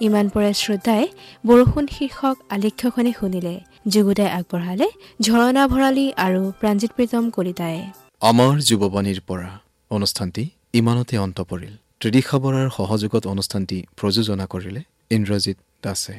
ইমান পৰে শ্ৰোতাই বৰষুণ শীৰ্ষক আলেখ্যখনি শুনিলে। যুগুতাই আগবঢ়ালে ঝৰণা ভৰালী আৰু প্ৰাঞ্জিত প্ৰীতম কলিতাই। আমাৰ যুৱবাণীৰ পৰা অনুষ্ঠানটি ইমানতে অন্ত পৰিল। ত্ৰিদিশা বৰাৰ সহযোগত অনুষ্ঠানটি প্ৰযোজনা কৰিলে ইন্দ্ৰজিৎ দাসে।